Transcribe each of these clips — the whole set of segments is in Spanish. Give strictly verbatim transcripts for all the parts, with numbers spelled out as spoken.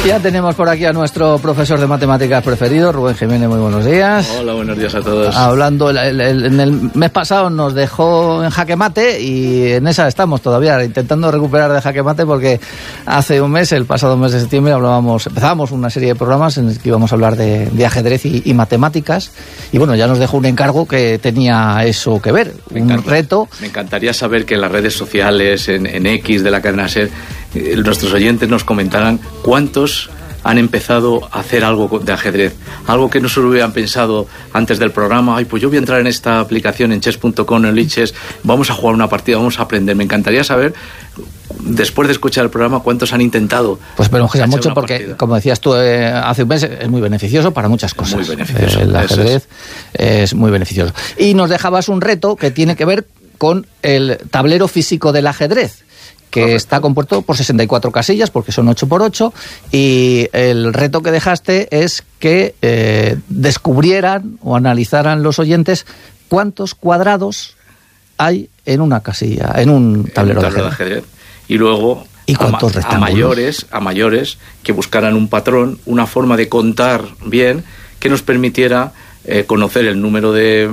Ya tenemos por aquí a nuestro profesor de matemáticas preferido, Rubén Jiménez. Muy buenos días. Hola, buenos días a todos. Hablando, el, el, el, en el mes pasado nos dejó en jaque mate y en esa estamos todavía, intentando recuperar de jaque mate, porque hace un mes, el pasado mes de septiembre, hablábamos, empezábamos una serie de programas en los que íbamos a hablar de, de ajedrez y, y matemáticas, y bueno, ya nos dejó un encargo que tenía eso que ver, me un encanta, reto. Me encantaría saber que en las redes sociales, en, en X de la cadena SER, eh, nuestros oyentes nos comentaran cuántos han empezado a hacer algo de ajedrez, algo que no solo hubieran pensado antes del programa. Ay, pues yo voy a entrar en esta aplicación en chess punto com, en Lichess, vamos a jugar una partida, vamos a aprender. Me encantaría saber, después de escuchar el programa, cuántos han intentado. Pues esperemos que sea mucho, porque partida. Como decías tú eh, hace un mes, es muy beneficioso para muchas cosas. Muy beneficioso. El ajedrez es. es muy beneficioso. Y nos dejabas un reto que tiene que ver con el tablero físico del ajedrez, que Correcto. Está compuesto por sesenta y cuatro casillas, porque son ocho por ocho, y el reto que dejaste es que eh, descubrieran o analizaran los oyentes cuántos cuadrados hay en una casilla, en un tablero, en un tablero de, ajedrez. de ajedrez. Y luego, ¿Y cuántos a, a mayores, a mayores, que buscaran un patrón, una forma de contar bien, que nos permitiera eh, conocer el número de,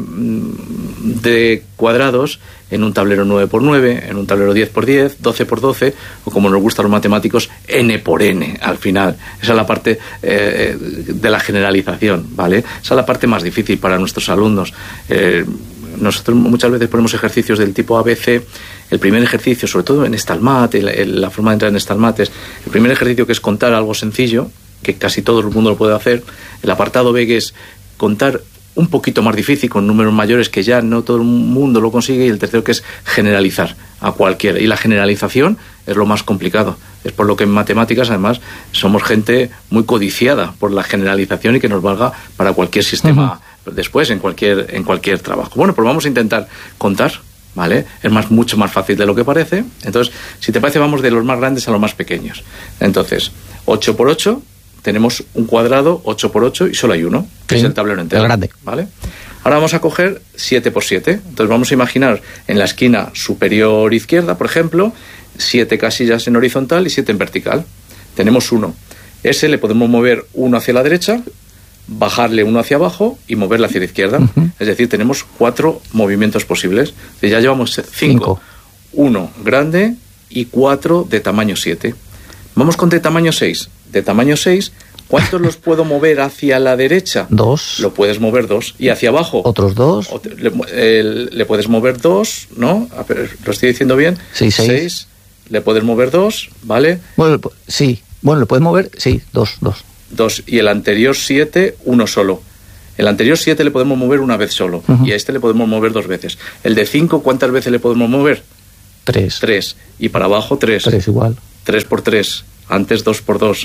de cuadrados en un tablero nueve por nueve, en un tablero diez por diez, doce por doce, o como nos gustan los matemáticos, n por n, al final. Esa es la parte eh, de la generalización, ¿vale? Esa es la parte más difícil para nuestros alumnos. Eh, nosotros muchas veces ponemos ejercicios del tipo A B C. El primer ejercicio, sobre todo en Stalmat, el, el, la forma de entrar en Stalmat, es el primer ejercicio, que es contar algo sencillo, que casi todo el mundo lo puede hacer. El apartado B, que es contar un poquito más difícil, con números mayores, que ya no todo el mundo lo consigue, y el tercero, que es generalizar a cualquiera. Y la generalización es lo más complicado. Es por lo que en matemáticas, además, somos gente muy codiciada por la generalización y que nos valga para cualquier sistema uh-huh. después, en cualquier, en cualquier trabajo. Bueno, pues vamos a intentar contar, ¿vale? Es más, mucho más fácil de lo que parece. Entonces, si te parece, vamos de los más grandes a los más pequeños. Entonces, ocho por ocho, tenemos un cuadrado, ocho por ocho, y solo hay uno, que sí, es el tablero entero. El grande. ¿Vale? Ahora vamos a coger siete por siete. Entonces vamos a imaginar en la esquina superior izquierda, por ejemplo, siete casillas en horizontal y siete en vertical. Tenemos uno. Ese le podemos mover uno hacia la derecha, bajarle uno hacia abajo y moverle hacia la izquierda. Uh-huh. Es decir, tenemos cuatro movimientos posibles. Entonces ya llevamos cinco. cinco. Uno grande y cuatro de tamaño siete. Vamos con de tamaño seis. De tamaño seis, ¿cuántos los puedo mover hacia la derecha? Dos. Lo puedes mover dos. ¿Y hacia abajo? Otros dos. Le, eh, le puedes mover dos, ¿no? A ver, ¿lo estoy diciendo bien? Sí, seis. seis. Le puedes mover dos, ¿vale? Bueno, sí. Bueno, le puedes mover, sí, dos, dos. Dos. Y el anterior siete, uno solo. El anterior siete le podemos mover una vez solo. Uh-huh. Y a este le podemos mover dos veces. El de cinco, ¿cuántas veces le podemos mover? Tres. Tres. Y para abajo, tres. Tres igual. Tres por tres. Antes dos por dos.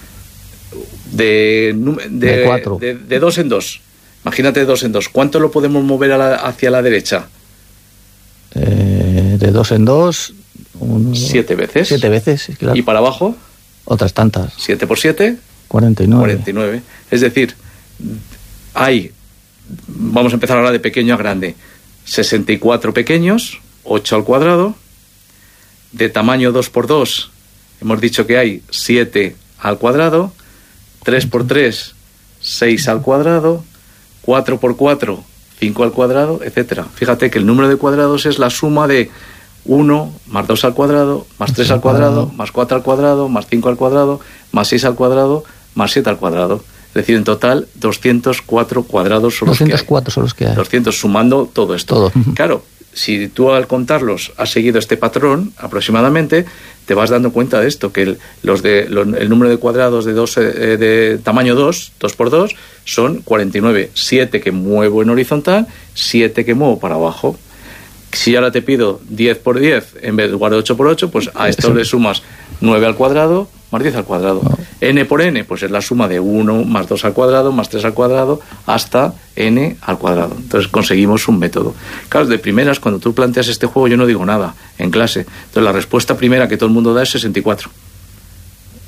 De, de, de cuatro. De, de dos en dos. Imagínate de dos en dos. ¿Cuánto lo podemos mover a la, hacia la derecha? Eh, de dos en dos. Un, siete veces. Siete veces, claro. ¿Y para abajo? Otras tantas. Siete por siete. Cuarenta y nueve. Cuarenta y nueve. Es decir, hay, vamos a empezar ahora de pequeño a grande, sesenta y cuatro pequeños, ocho al cuadrado. De tamaño dos por dos, hemos dicho que hay siete al cuadrado. tres por tres, seis al cuadrado. cuatro por cuatro, cinco al cuadrado, etcétera. Fíjate que el número de cuadrados es la suma de uno más dos al cuadrado, más tres al cuadrado, más cuatro al cuadrado, más cinco al cuadrado, más seis al cuadrado, más siete al cuadrado. Es decir, en total, doscientos cuatro cuadrados son los que hay. doscientos cuatro son los que hay. doscientos, sumando todo esto. Todo. Claro, si tú al contarlos has seguido este patrón aproximadamente, te vas dando cuenta de esto, que el, los de, los, el número de cuadrados de, dos, eh, de tamaño dos, dos por dos, son cuarenta y nueve. siete que muevo en horizontal, siete que muevo para abajo. Si ahora te pido diez por diez en vez de ocho por ocho, pues a esto le sumas nueve al cuadrado más diez al cuadrado. No. N por n, pues es la suma de uno más dos al cuadrado más tres al cuadrado hasta n al cuadrado. Entonces conseguimos un método. Claro, de primeras, cuando tú planteas este juego, yo no digo nada en clase. Entonces la respuesta primera que todo el mundo da es sesenta y cuatro.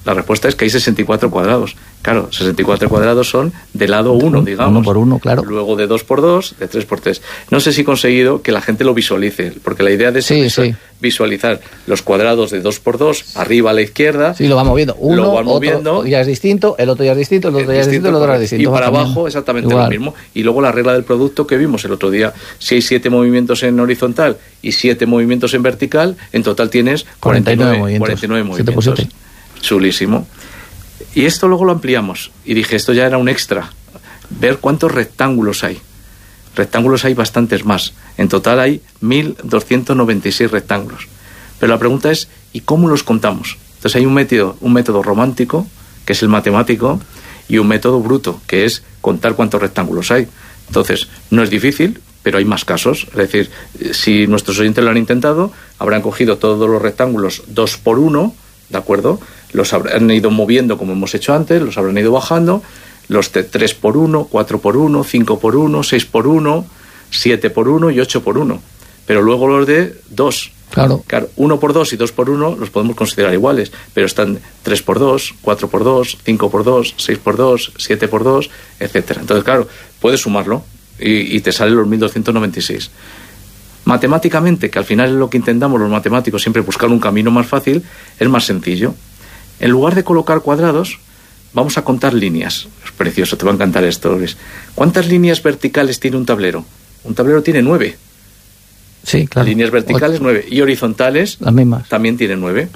La respuesta es que hay sesenta y cuatro cuadrados. Claro, sesenta y cuatro cuadrados son de lado uno, digamos. Uno por uno, claro. Luego de dos por dos, de tres por tres. No sé si he conseguido que la gente lo visualice, porque la idea de sí, visual, sí. visualizar los cuadrados de dos por dos, arriba a la izquierda. Sí, lo va moviendo. Uno, lo va moviendo, otro ya es distinto, el otro ya es distinto, el otro ya es distinto, el otro es distinto. Y para abajo exactamente igual. Lo mismo. Y luego la regla del producto que vimos el otro día, si hay siete movimientos en horizontal y siete movimientos en vertical, en total tienes cuarenta y nueve movimientos. cuarenta y nueve movimientos. siete por siete. Chulísimo. Y esto luego lo ampliamos. Y dije, esto ya era un extra. Ver cuántos rectángulos hay. Rectángulos hay bastantes más. En total hay mil doscientos noventa y seis rectángulos. Pero la pregunta es, ¿y cómo los contamos? Entonces hay un método, un método romántico, que es el matemático, y un método bruto, que es contar cuántos rectángulos hay. Entonces, no es difícil, pero hay más casos. Es decir, si nuestros oyentes lo han intentado, habrán cogido todos los rectángulos dos por uno, ¿de acuerdo? Los habrán ido moviendo como hemos hecho antes, los habrán ido bajando, los de tres por uno, cuatro por uno, cinco por uno, seis por uno, siete por uno y ocho por uno. Pero luego los de dos. Claro. Claro, uno por dos y dos por uno los podemos considerar iguales, pero están tres por dos, cuatro por dos, cinco por dos, seis por dos, siete por dos, etcétera. Entonces, claro, puedes sumarlo y, y te salen los mil doscientos noventa y seis. Matemáticamente, que al final es lo que intentamos los matemáticos, siempre buscar un camino más fácil, es más sencillo. En lugar de colocar cuadrados, vamos a contar líneas. Es precioso, te va a encantar esto, Luis. ¿Cuántas líneas verticales tiene un tablero? Un tablero tiene nueve. Sí, claro. Líneas verticales, nueve. Y horizontales, las mismas. También tienen nueve.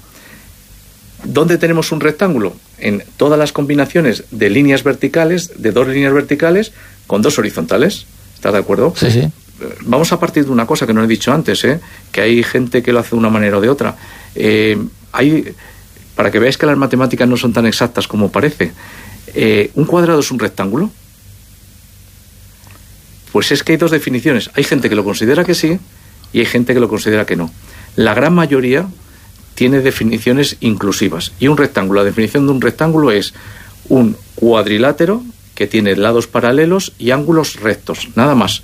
¿Dónde tenemos un rectángulo? En todas las combinaciones de líneas verticales, de dos líneas verticales, con dos horizontales. ¿Estás de acuerdo? Sí, sí. Vamos a partir de una cosa que no he dicho antes, ¿eh? Que hay gente que lo hace de una manera o de otra. Eh, hay, para que veáis que las matemáticas no son tan exactas como parece, eh, ¿un cuadrado es un rectángulo? Pues es que hay dos definiciones. Hay gente que lo considera que sí y hay gente que lo considera que no. La gran mayoría tiene definiciones inclusivas. Y un rectángulo, la definición de un rectángulo es un cuadrilátero que tiene lados paralelos y ángulos rectos, nada más.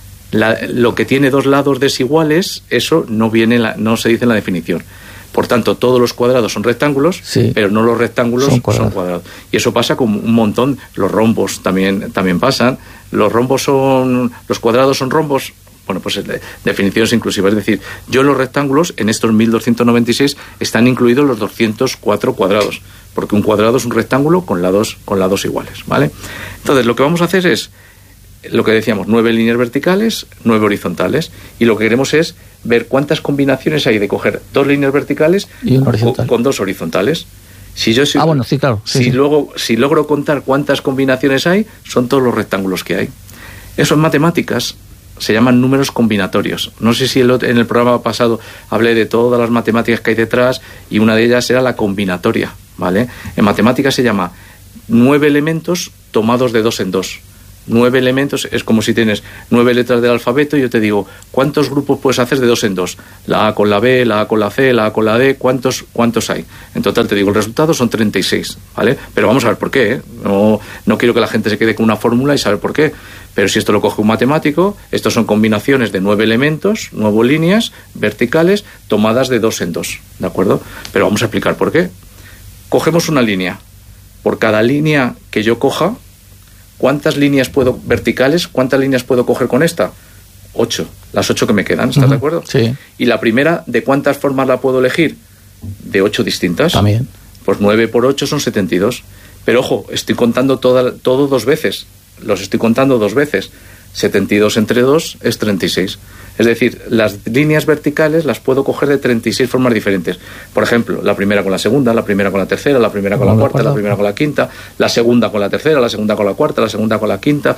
La, lo que tiene dos lados desiguales, eso no viene la, no se dice en la definición. Por tanto, todos los cuadrados son rectángulos, sí, pero no los rectángulos son cuadrados. son cuadrados. Y eso pasa con un montón. Los rombos también, también pasan. Los rombos son... Los cuadrados son rombos. Bueno, pues definiciones inclusivas. Es decir, yo en los rectángulos, en estos mil doscientos noventa y seis, están incluidos los doscientos cuatro cuadrados. Porque un cuadrado es un rectángulo con lados, con lados iguales, ¿vale? Entonces, lo que vamos a hacer es... Lo que decíamos, nueve líneas verticales, nueve horizontales. Y lo que queremos es ver cuántas combinaciones hay de coger dos líneas verticales y un horizontal. con, con dos horizontales. Si yo si, ah, bueno, sí, claro. Sí, si sí. luego si logro contar cuántas combinaciones hay, son todos los rectángulos que hay. Eso en matemáticas se llaman números combinatorios. No sé si el, en el programa pasado hablé de todas las matemáticas que hay detrás y una de ellas era la combinatoria, ¿vale? En matemáticas se llama nueve elementos tomados de dos en dos. Nueve elementos, es como si tienes nueve letras del alfabeto y yo te digo, ¿cuántos grupos puedes hacer de dos en dos? La A con la B, la A con la C, la A con la D, ¿cuántos, cuántos hay? En total te digo, el resultado son treinta y seis, ¿vale? Pero vamos a ver por qué, ¿eh? No, no quiero que la gente se quede con una fórmula y saber por qué. Pero si esto lo coge un matemático, estos son combinaciones de nueve elementos, nueve líneas verticales tomadas de dos en dos, ¿de acuerdo? Pero vamos a explicar por qué. Cogemos una línea. Por cada línea que yo coja, ¿cuántas líneas puedo verticales? ¿Cuántas líneas puedo coger con esta? Ocho. Las ocho que me quedan, ¿estás uh-huh. de acuerdo? Sí. Y la primera, ¿de cuántas formas la puedo elegir? De ocho distintas. También. Pues nueve por ocho son setenta y dos. Pero ojo, estoy contando toda, todo dos veces. Los estoy contando dos veces. setenta y dos entre dos es treinta y seis. Es decir, las líneas verticales las puedo coger de treinta y seis formas diferentes. Por ejemplo, la primera con la segunda, la primera con la tercera, la primera con la cuarta, la primera con la quinta, la segunda con la tercera, la segunda con la cuarta, la segunda con la quinta.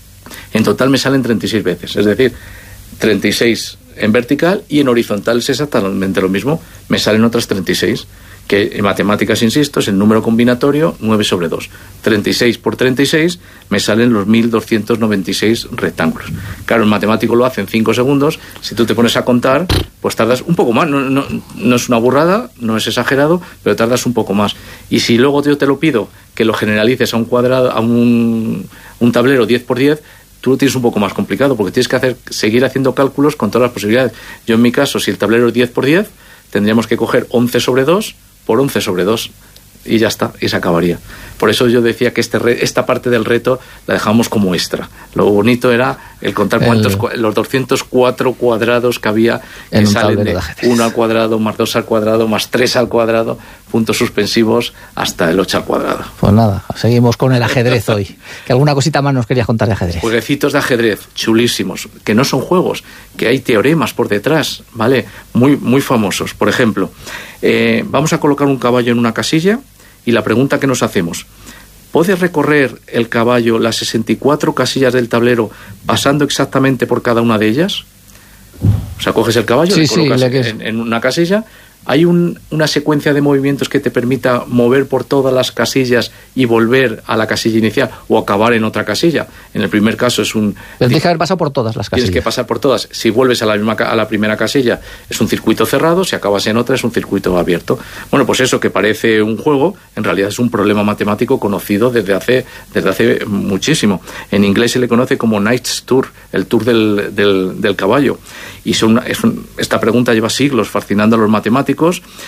En total me salen treinta y seis veces. Es decir, treinta y seis en vertical y en horizontal es exactamente lo mismo. Me salen otras treinta y seis. Que en matemáticas, insisto, es el número combinatorio nueve sobre dos. treinta y seis por treinta y seis me salen los mil doscientos noventa y seis rectángulos. Claro, el matemático lo hace en cinco segundos. Si tú te pones a contar, pues tardas un poco más. No, no, no es una burrada, no es exagerado, pero tardas un poco más. Y si luego yo te lo pido que lo generalices a un cuadrado, a un, un tablero diez por diez, tú lo tienes un poco más complicado, porque tienes que hacer seguir haciendo cálculos con todas las posibilidades. Yo en mi caso, si el tablero es diez por diez, tendríamos que coger once sobre dos por once sobre dos. y ya está, y se acabaría. Por eso yo decía que este re, esta parte del reto la dejamos como extra. Lo bonito era el contar cuántos, el, los doscientos cuatro cuadrados que había, que salen de uno al cuadrado, más dos al cuadrado, más tres al cuadrado, puntos suspensivos, hasta el ocho al cuadrado. Pues nada, seguimos con el ajedrez hoy. Que alguna cosita más nos querías contar de ajedrez. Jueguecitos de ajedrez, chulísimos, que no son juegos, que hay teoremas por detrás, ¿vale? Muy, muy famosos. Por ejemplo, eh, vamos a colocar un caballo en una casilla, y la pregunta que nos hacemos: ¿puedes recorrer el caballo las sesenta y cuatro casillas del tablero pasando exactamente por cada una de ellas? O sea, coges el caballo, sí, le colocas sí, en, en una casilla. ¿Hay un, una secuencia de movimientos que te permita mover por todas las casillas y volver a la casilla inicial o acabar en otra casilla? En el primer caso es un... Pero tienes que haber pasado por todas las casillas. Tienes que pasar por todas. Si vuelves a la, misma, a la primera casilla es un circuito cerrado, si acabas en otra es un circuito abierto. Bueno, pues eso que parece un juego, en realidad es un problema matemático conocido desde hace, desde hace muchísimo. En inglés se le conoce como Knight's Tour, el tour del, del, del caballo. Y son, es un, esta pregunta lleva siglos fascinando a los matemáticos,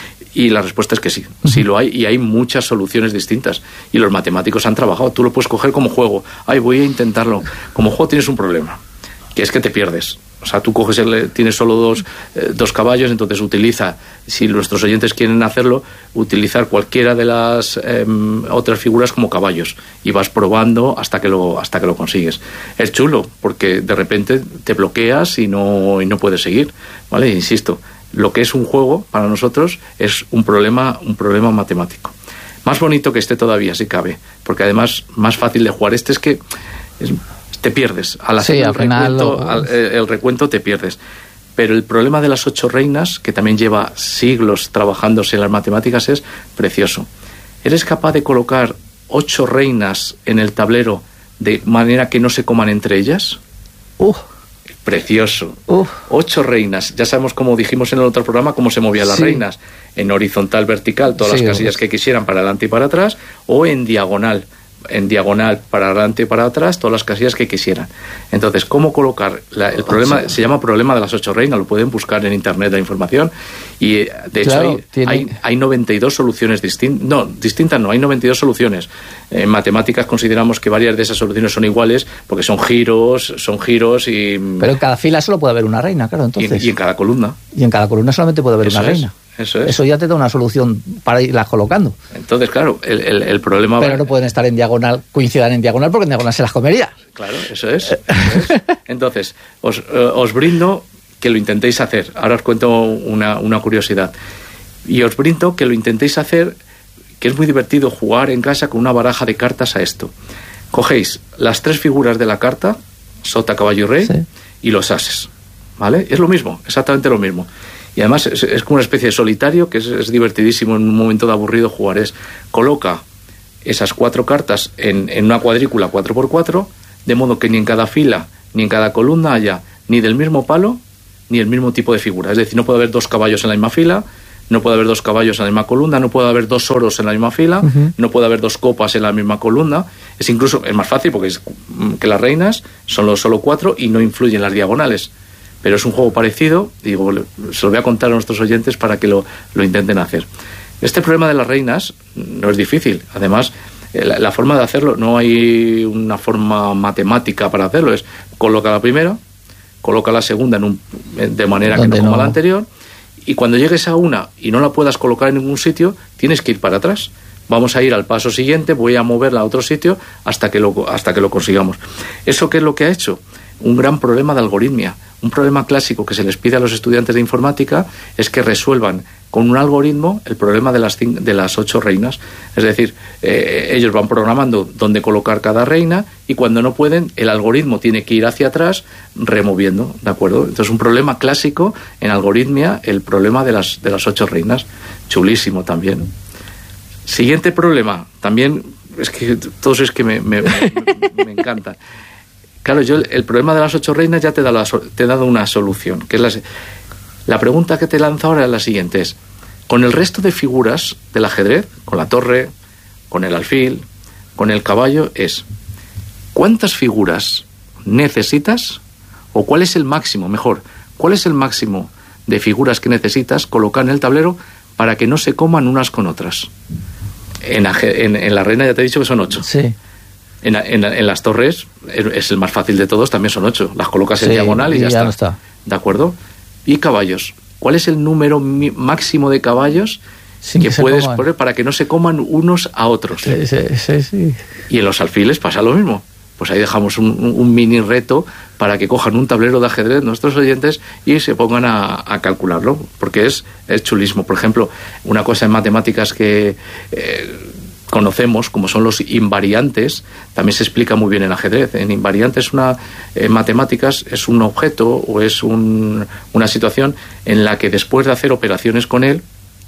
y la respuesta es que sí, uh-huh. sí lo hay, y hay muchas soluciones distintas, y los matemáticos han trabajado. Tú lo puedes coger como juego. Ay, voy a intentarlo. Como juego tienes un problema, que es que te pierdes. O sea, tú coges el, tienes solo dos, eh, dos caballos, entonces utiliza, si nuestros oyentes quieren hacerlo, utilizar cualquiera de las eh, otras figuras como caballos, y vas probando hasta que lo hasta que lo consigues. Es chulo, porque de repente te bloqueas y no, y no puedes seguir, ¿vale? Insisto, lo que es un juego para nosotros es un problema, un problema matemático. Más bonito que este todavía, si cabe, porque además más fácil de jugar. Este es que es, te pierdes. Al hacer sí, el, al final recuento, lo... al, el recuento te pierdes. Pero el problema de las ocho reinas, que también lleva siglos trabajándose en las matemáticas, es precioso. ¿Eres capaz de colocar ocho reinas en el tablero de manera que no se coman entre ellas? Uh. Precioso. Uh. Ocho reinas. Ya sabemos, como dijimos en el otro programa, cómo se movían las sí. reinas. En horizontal, vertical, todas sí, las casillas pues. que quisieran para adelante y para atrás, o en diagonal. En diagonal para adelante y para atrás, todas las casillas que quisieran. Entonces, ¿cómo colocar? La, el problema se llama problema de las ocho reinas, lo pueden buscar en internet la información, y de hecho claro, hay, tiene... hay, hay noventa y dos soluciones distintas, no, distintas no, hay noventa y dos soluciones. En matemáticas consideramos que varias de esas soluciones son iguales, porque son giros, son giros y... Pero en cada fila solo puede haber una reina, claro, entonces. Y, y en cada columna. Y en cada columna solamente puede haber Eso una es. reina. Eso es. Eso ya te da una solución para irlas colocando. Entonces, claro, el, el, el problema... Pero no pueden estar en diagonal, coincidan en diagonal, porque en diagonal se las comería. Claro, eso es. Eso es. Entonces, os, eh, os brindo que lo intentéis hacer. Ahora os cuento una, una curiosidad. Y os brindo que lo intentéis hacer, que es muy divertido jugar en casa con una baraja de cartas a esto. Cogéis las tres figuras de la carta, sota, caballo y rey, sí. y los ases. ¿Vale? Es lo mismo, exactamente lo mismo. Y además es, es como una especie de solitario, que es, es divertidísimo en un momento de aburrido jugar. Es, coloca esas cuatro cartas en, en una cuadrícula cuatro por cuatro, de modo que ni en cada fila ni en cada columna haya ni del mismo palo ni el mismo tipo de figura. Es decir, no puede haber dos caballos en la misma fila, no puede haber dos caballos en la misma columna, no puede haber dos oros en la misma fila, uh-huh. no puede haber dos copas en la misma columna. Es incluso, es más fácil porque es que las reinas son los solo cuatro y no influyen las diagonales. Pero es un juego parecido, digo, se lo voy a contar a nuestros oyentes para que lo, lo intenten hacer. Este problema de las reinas no es difícil. Además, la, la forma de hacerlo, no hay una forma matemática para hacerlo. Es coloca la primera, coloca la segunda en un, de manera que no coma no? la anterior, y cuando llegues a una y no la puedas colocar en ningún sitio, tienes que ir para atrás. Vamos a ir al paso siguiente, voy a moverla a otro sitio hasta que lo, hasta que lo consigamos. ¿Eso qué es lo que ha hecho? Un gran problema de algoritmia. Un problema clásico que se les pide a los estudiantes de informática es que resuelvan con un algoritmo el problema de las, de las ocho reinas. Es decir, eh, ellos van programando dónde colocar cada reina, y cuando no pueden, el algoritmo tiene que ir hacia atrás removiendo, ¿de acuerdo? Entonces, un problema clásico en algoritmia, el problema de las, de las ocho reinas. Chulísimo también. Siguiente problema, también, es que todos es que me, me, me, me encantan. Claro, yo el problema de las ocho reinas ya te, da la, te he dado una solución, que es la, la pregunta que te lanzo ahora es la siguiente, es, con el resto de figuras del ajedrez, con la torre, con el alfil, con el caballo, es, ¿cuántas figuras necesitas, o cuál es el máximo, mejor, cuál es el máximo de figuras que necesitas colocar en el tablero para que no se coman unas con otras? En, en, en la reina ya te he dicho que son ocho. Sí. En, en, en las torres es el más fácil de todos, también son ocho. Las colocas en sí, diagonal y, y ya, ya está. No está. ¿De acuerdo? Y caballos. ¿Cuál es el número mi, máximo de caballos Sin que, que puedes coman. poner para que no se coman unos a otros? Sí, sí, sí, sí. Y en los alfiles pasa lo mismo. Pues ahí dejamos un, un mini reto para que cojan un tablero de ajedrez nuestros oyentes y se pongan a, a calcularlo, porque es, es chulismo. Por ejemplo, una cosa en matemáticas que eh, conocemos, como son los invariantes, también se explica muy bien en ajedrez. En invariantes, una, en matemáticas, es un objeto o es un, una situación en la que después de hacer operaciones con él,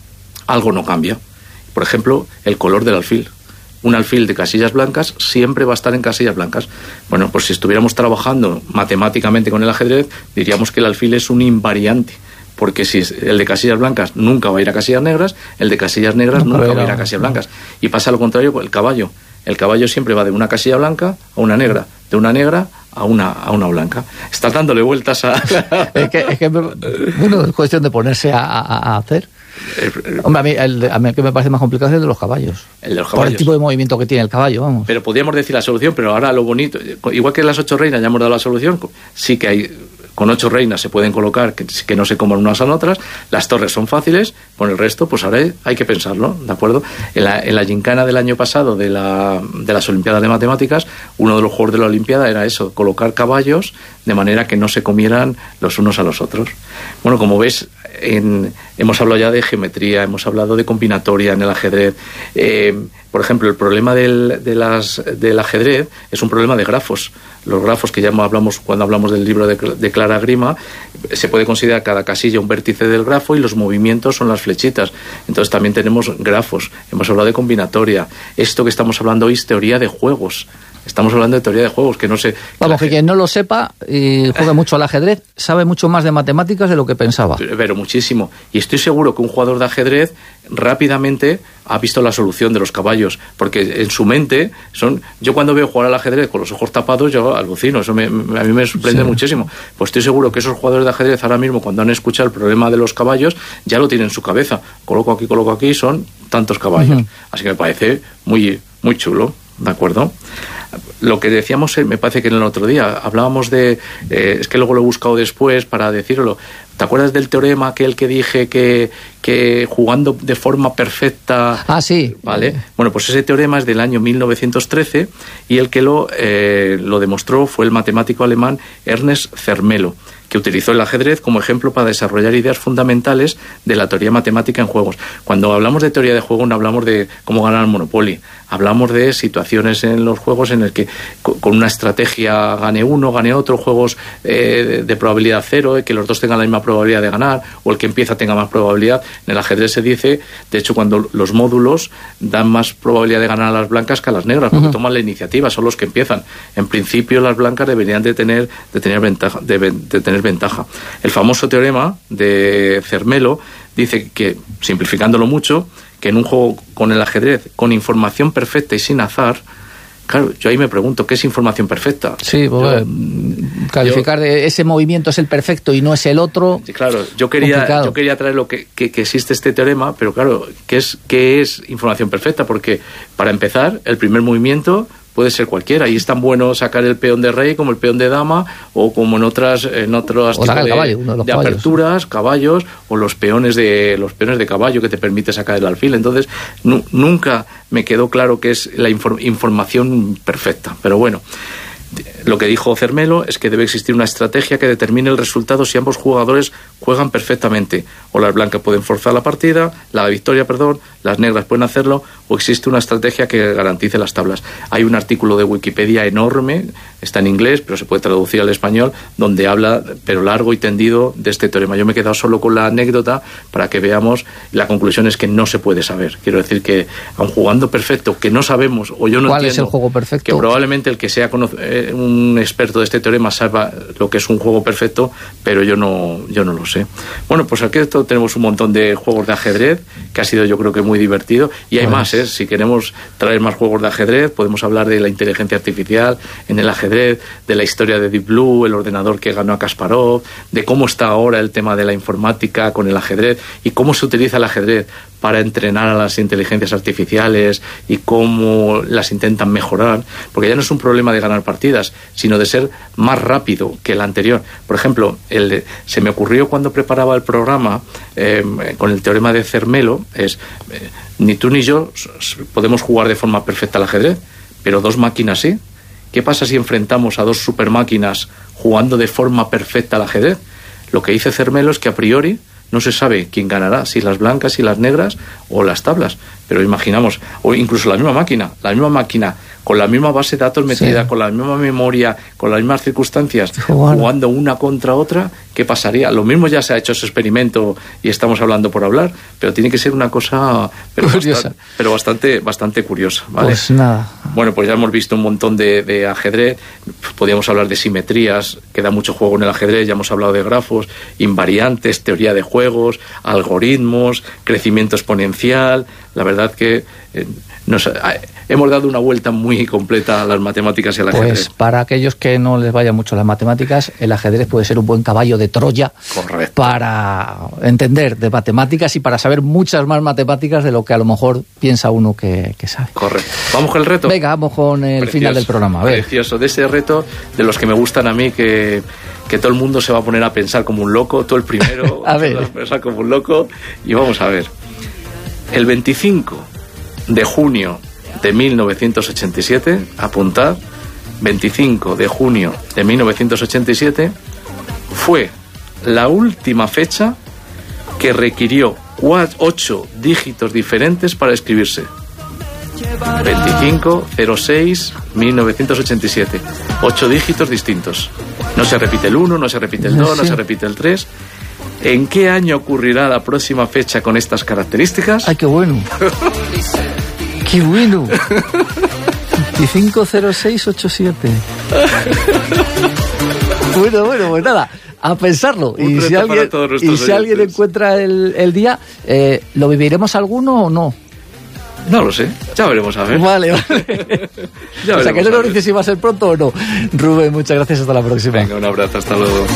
algo no cambia. Por ejemplo, el color del alfil. Un alfil de casillas blancas siempre va a estar en casillas blancas. Bueno, pues si estuviéramos trabajando matemáticamente con el ajedrez, diríamos que el alfil es un invariante, porque si el de casillas blancas nunca va a ir a casillas negras, el de casillas negras nunca, nunca va a ir a casillas blancas. Y pasa lo contrario con el caballo. El caballo siempre va de una casilla blanca a una negra, de una negra a una, a una blanca. Estás dándole vueltas a... es que, es que bueno, es cuestión de ponerse a, a, a hacer. Hombre, a mí, el, a mí que me parece más complicado es el de los caballos. El de los caballos. Por el tipo de movimiento que tiene el caballo, vamos. Pero podríamos decir la solución, pero ahora lo bonito, igual que en las ocho reinas ya hemos dado la solución, sí que hay, con ocho reinas se pueden colocar que, que no se coman unas a otras, las torres son fáciles, con el resto, pues ahora hay, hay que pensarlo, ¿de acuerdo? En la, en la gincana del año pasado de, la, de las Olimpiadas de Matemáticas, uno de los juegos de la Olimpiada era eso, colocar caballos de manera que no se comieran los unos a los otros. Bueno, como ves, en, hemos hablado ya de geometría, hemos hablado de combinatoria en el ajedrez. Eh, por ejemplo, el problema del, de las, del ajedrez es un problema de grafos. Los grafos que ya hablamos cuando hablamos del libro de, de Clara Grima, se puede considerar cada casilla un vértice del grafo y los movimientos son las flechitas. Entonces también tenemos grafos. Hemos hablado de combinatoria. Esto que estamos hablando hoy es teoría de juegos. Estamos hablando de teoría de juegos, que no sé... Vamos, que quien no lo sepa y juegue mucho al ajedrez, sabe mucho más de matemáticas de lo que pensaba. Pero, pero muchísimo. Y estoy seguro que un jugador de ajedrez rápidamente ha visto la solución de los caballos, porque en su mente son... Yo cuando veo jugar al ajedrez con los ojos tapados, yo alucino, eso me, a mí me sorprende sí. muchísimo. Pues estoy seguro que esos jugadores de ajedrez ahora mismo, cuando han escuchado el problema de los caballos, ya lo tienen en su cabeza. Coloco aquí, coloco aquí, son tantos caballos. Uh-huh. Así que me parece muy, muy chulo, ¿de acuerdo? Lo que decíamos, me parece que en el otro día hablábamos de, eh, es que luego lo he buscado después para decirlo. ¿Te acuerdas del teorema aquel que dije que, que jugando de forma perfecta? Ah, sí. Vale. Bueno, pues ese teorema es del año mil novecientos trece y el que lo, eh, lo demostró fue el matemático alemán Ernest Zermelo, que utilizó el ajedrez como ejemplo para desarrollar ideas fundamentales de la teoría matemática en juegos. Cuando hablamos de teoría de juego no hablamos de cómo ganar al Monopoly, hablamos de situaciones en los juegos en el que con una estrategia gane uno, gane otro, juegos eh, de probabilidad cero, que los dos tengan la misma probabilidad de ganar, o el que empieza tenga más probabilidad. En el ajedrez se dice, de hecho, cuando los módulos dan más probabilidad de ganar a las blancas que a las negras, porque uh-huh. toman la iniciativa, son los que empiezan. En principio las blancas deberían de tener, de tener ventaja, de, de tener ventaja. El famoso teorema de Zermelo dice que, simplificándolo mucho, que en un juego con el ajedrez, con información perfecta y sin azar, claro, yo ahí me pregunto, ¿qué es información perfecta? Sí, pues, yo, calificar yo, de ese movimiento es el perfecto y no es el otro. Claro, yo quería, yo quería traer lo que, que, que existe este teorema, pero claro, ¿qué es, qué es información perfecta? Porque, para empezar, el primer movimiento puede ser cualquiera, y es tan bueno sacar el peón de rey como el peón de dama, o como en otras en otros tipos de, caballo, uno de, los de aperturas, caballos, o los peones de los peones de caballo que te permite sacar el alfil. Entonces, nu- nunca me quedó claro qué es la infor- información perfecta, pero bueno. Lo que dijo Zermelo es que debe existir una estrategia que determine el resultado si ambos jugadores juegan perfectamente. O las blancas pueden forzar la partida, la victoria, perdón, las negras pueden hacerlo, o existe una estrategia que garantice las tablas. Hay un artículo de Wikipedia enorme, está en inglés, pero se puede traducir al español, donde habla, pero largo y tendido, de este teorema. Yo me he quedado solo con la anécdota para que veamos, la conclusión es que no se puede saber. Quiero decir que, aun jugando perfecto, que no sabemos, o yo no ¿Cuál entiendo, es el juego perfecto? Que probablemente el que sea conoce, eh, un experto de este teorema sepa lo que es un juego perfecto, pero yo no, yo no lo sé. Bueno, pues aquí tenemos un montón de juegos de ajedrez, que ha sido yo creo que muy divertido, y hay pues... más, ¿eh? Si queremos traer más juegos de ajedrez, podemos hablar de la inteligencia artificial en el ajedrez, de la historia de Deep Blue, el ordenador que ganó a Kasparov, de cómo está ahora el tema de la informática con el ajedrez, y cómo se utiliza el ajedrez para entrenar a las inteligencias artificiales y cómo las intentan mejorar, porque ya no es un problema de ganar partidas, sino de ser más rápido que el anterior. Por ejemplo, el, se me ocurrió cuando preparaba el programa eh, con el teorema de Zermelo, es eh, ni tú ni yo podemos jugar de forma perfecta al ajedrez, pero dos máquinas sí. ¿Qué pasa si enfrentamos a dos supermáquinas jugando de forma perfecta al ajedrez? Lo que dice Zermelo es que a priori no se sabe quién ganará, si las blancas, si las negras o las tablas. Pero imaginamos, o incluso la misma máquina, la misma máquina, con la misma base de datos metida, sí, con la misma memoria, con las mismas circunstancias, jugando. jugando una contra otra, ¿qué pasaría? Lo mismo ya se ha hecho ese experimento y estamos hablando por hablar, pero tiene que ser una cosa pero bastante, pero bastante, bastante curiosa, ¿vale? Pues nada. Bueno, pues ya hemos visto un montón de, de ajedrez, podríamos hablar de simetrías, que da mucho juego en el ajedrez, ya hemos hablado de grafos, invariantes, teoría de juegos, algoritmos, crecimiento exponencial. La verdad que eh, nos, eh, hemos dado una vuelta muy completa a las matemáticas y al ajedrez. Pues para aquellos que no les vaya mucho las matemáticas, el ajedrez puede ser un buen caballo de Troya. Correcto. Para entender de matemáticas y para saber muchas más matemáticas de lo que a lo mejor piensa uno que, que sabe. Correcto. ¿Vamos con el reto? Venga, vamos con el Precioso. final del programa. A ver. Precioso. De ese reto, de los que me gustan a mí, que... que todo el mundo se va a poner a pensar como un loco, todo el primero a ver. a pensar como un loco, y vamos a ver. El veinticinco de junio de mil novecientos ochenta y siete, apuntad, veinticinco de junio de mil novecientos ochenta y siete, fue la última fecha que requirió cuatro, ocho dígitos diferentes para escribirse. veinticinco cero seis mil novecientos ochenta y siete, ocho dígitos distintos. No se repite el uno, no se repite el dos, sí. no se repite el tres. ¿En qué año ocurrirá la próxima fecha con estas características? ¡Ay, qué bueno! ¡Qué bueno! veinticinco cero seis ochenta y siete. Bueno, bueno, pues nada, a pensarlo. Un y si alguien, y si alguien encuentra el, el día, eh, ¿lo viviremos alguno o no? No lo sé, ya veremos a ver. Vale, vale. Ya o sea, que no nos dices si va a ser pronto o no. Rubén, muchas gracias, hasta la próxima. Venga, un abrazo, hasta luego.